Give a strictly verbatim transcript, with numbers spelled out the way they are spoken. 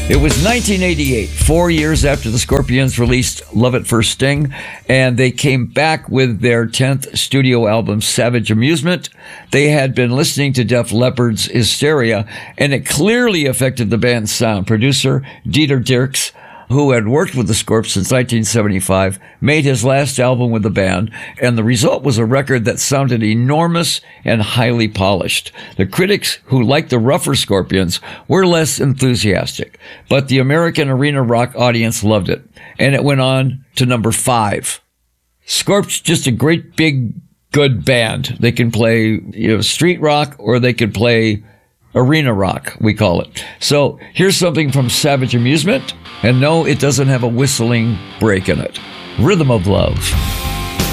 It was nineteen eighty-eight, four years after the Scorpions released Love at First Sting, and they came back with their tenth studio album, Savage Amusement. They had been listening to Def Leppard's Hysteria, and it clearly affected the band's sound. Producer Dieter Dierks, who had worked with the Scorps since nineteen seventy-five, made his last album with the band, and the result was a record that sounded enormous and highly polished. The critics who liked the rougher Scorpions were less enthusiastic, but the American arena rock audience loved it, and it went on to number five. Scorps, just a great big good band. They can play, you know, street rock, or they could play arena rock, we call it. So here's something from Savage Amusement, and no, it doesn't have a whistling break in it. Rhythm of Love.